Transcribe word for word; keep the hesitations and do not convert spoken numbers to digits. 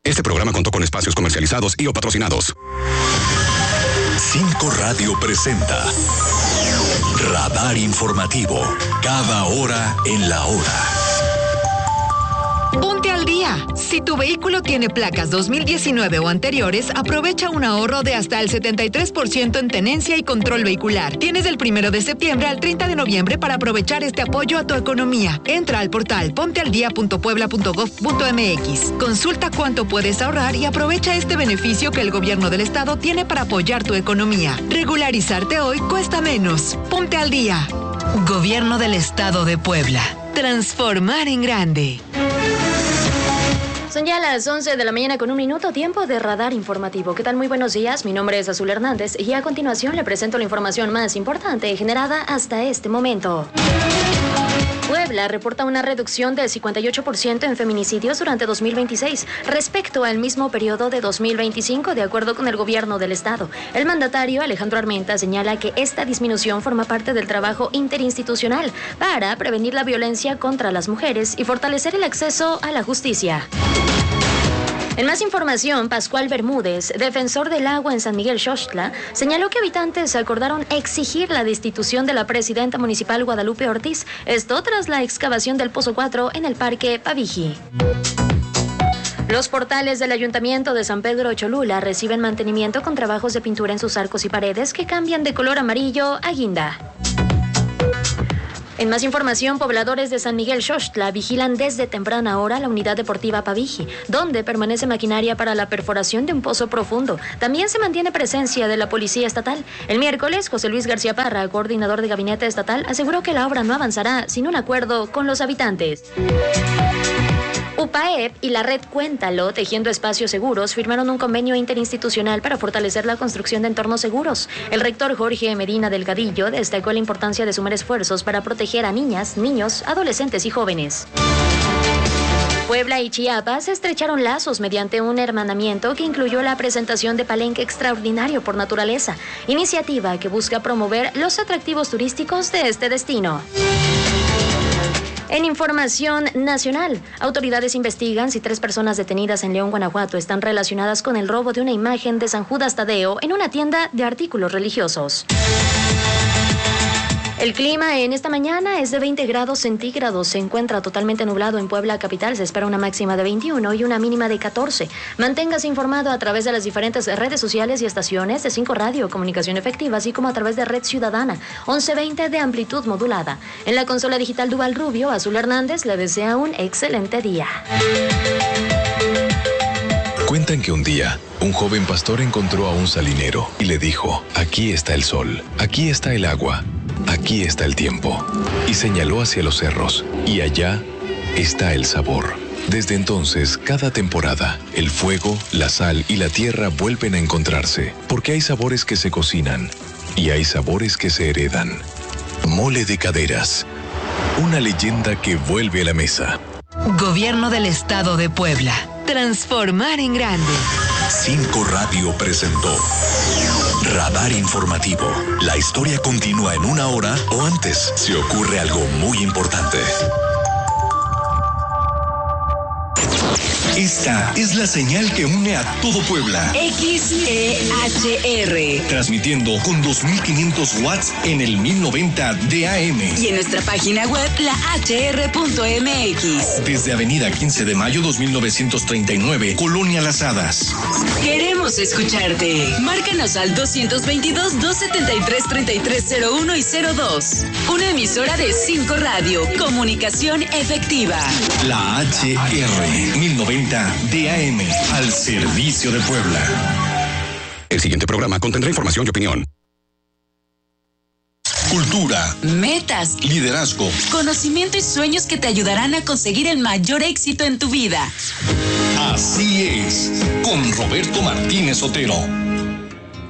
Este programa contó con espacios comercializados y o patrocinados. Cinco Radio presenta Radar Informativo. Cada hora en la hora. Ponte al día. Si tu vehículo tiene placas dos mil diecinueve o anteriores, aprovecha un ahorro de hasta el setenta y tres por ciento en tenencia y control vehicular. Tienes del primero de septiembre al treinta de noviembre para aprovechar este apoyo a tu economía. Entra al portal pontealdia punto puebla punto gov punto mx. Consulta cuánto puedes ahorrar y aprovecha este beneficio que el gobierno del estado tiene para apoyar tu economía. Regularizarte hoy cuesta menos. Ponte al día. Gobierno del Estado de Puebla. Transformar en grande. Son ya las once de la mañana con un minuto, tiempo de Radar Informativo. ¿Qué tal? Muy buenos días, mi nombre es Azul Hernández y a continuación le presento la información más importante generada hasta este momento. Puebla reporta una reducción del cincuenta y ocho por ciento en feminicidios durante dos mil veintiséis respecto al mismo periodo de dos mil veinticinco, de acuerdo con el gobierno del estado. El mandatario Alejandro Armenta señala que esta disminución forma parte del trabajo interinstitucional para prevenir la violencia contra las mujeres y fortalecer el acceso a la justicia. En más información, Pascual Bermúdez, defensor del agua en San Miguel Xochitla, señaló que habitantes acordaron exigir la destitución de la presidenta municipal Guadalupe Ortiz, esto tras la excavación del Pozo cuatro en el Parque Paviji. Los portales del Ayuntamiento de San Pedro Cholula reciben mantenimiento con trabajos de pintura en sus arcos y paredes que cambian de color amarillo a guinda. En más información, pobladores de San Miguel Xochitla vigilan desde temprana hora la unidad deportiva Paviji, donde permanece maquinaria para la perforación de un pozo profundo. También se mantiene presencia de la Policía Estatal. El miércoles, José Luis García Parra, coordinador de Gabinete Estatal, aseguró que la obra no avanzará sin un acuerdo con los habitantes. UPAEP y la red Cuéntalo, Tejiendo Espacios Seguros, firmaron un convenio interinstitucional para fortalecer la construcción de entornos seguros. El rector Jorge Medina Delgadillo destacó la importancia de sumar esfuerzos para proteger a niñas, niños, adolescentes y jóvenes. Puebla y Chiapas estrecharon lazos mediante un hermanamiento que incluyó la presentación de Palenque Extraordinario por Naturaleza, iniciativa que busca promover los atractivos turísticos de este destino. En información nacional, autoridades investigan si tres personas detenidas en León, Guanajuato, están relacionadas con el robo de una imagen de San Judas Tadeo en una tienda de artículos religiosos. El clima en esta mañana es de veinte grados centígrados. Se encuentra totalmente nublado en Puebla capital. Se espera una máxima de veintiuno y una mínima de catorce. Manténgase informado a través de las diferentes redes sociales y estaciones de Cinco Radio, Comunicación Efectiva, así como a través de Red Ciudadana, once veinte de amplitud modulada. En la consola digital Duval Rubio, Azul Hernández le desea un excelente día. Cuentan que un día, un joven pastor encontró a un salinero y le dijo: aquí está el sol, aquí está el agua, aquí está el tiempo. Y señaló hacia los cerros, y allá está el sabor. Desde entonces, cada temporada, el fuego, la sal y la tierra vuelven a encontrarse, porque hay sabores que se cocinan y hay sabores que se heredan. Mole de Caderas, una leyenda que vuelve a la mesa. Gobierno del Estado de Puebla. Transformar en grande. Cinco Radio presentó Radar Informativo. La historia continúa en una hora o antes si ocurre algo muy importante. Esta es la señal que une a todo Puebla. X E H R. Transmitiendo con dos mil quinientos watts en el mil noventa de A M. Y en nuestra página web, la h r punto m x. Desde Avenida quince de mayo dos mil novecientos treinta y nueve, Colonia Las Hadas. Queremos escucharte. Márcanos al dos dos dos, dos siete tres, tres tres cero uno y cero dos. Una emisora de Cinco Radio. Comunicación efectiva. La H R mil noventa de A M, al servicio de Puebla. El siguiente programa contendrá información y opinión. Cultura, metas, liderazgo, conocimiento y sueños que te ayudarán a conseguir el mayor éxito en tu vida. Así es, con Roberto Martínez Otero.